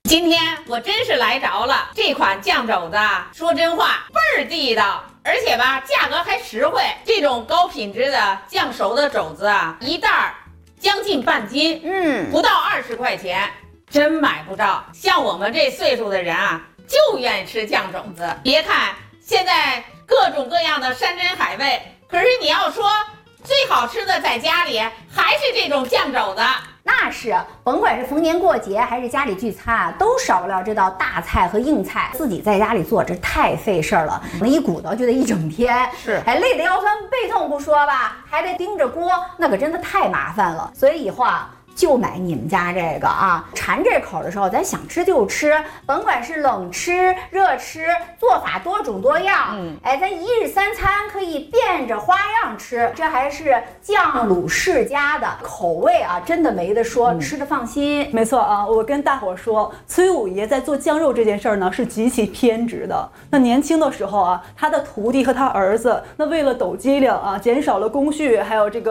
今天我真是来着了，这款酱肘子说真话倍儿地道，而且吧价格还实惠。这种高品质的酱熟的肘子啊，一袋儿将近半斤，不到20块钱，真买不着。像我们这岁数的人啊，就愿意吃酱肘子。别看现在各种各样的山珍海味，可是你要说最好吃的在家里还是这种酱肘子。 那是，甭管是逢年过节还是家里聚餐，都少不了这道大菜和硬菜。自己在家里做，这太费事儿了，一鼓捣就得一整天， 是， 累得腰酸背痛不说吧，还得盯着锅，那可真的太麻烦了。所以以后啊，就买你们家这个啊，馋这口的时候，咱想吃就吃，甭管是冷吃、热吃，做法多种多样。咱一日三餐可以变着花样吃，这还是酱卤世家的口味啊，真的没得说，吃着放心。 没错啊，我跟大伙儿说，崔五爷在做酱肉这件事儿呢是极其偏执的。那年轻的时候啊，他的徒弟和他儿子，那为了抖机灵啊，减少了工序，还有这个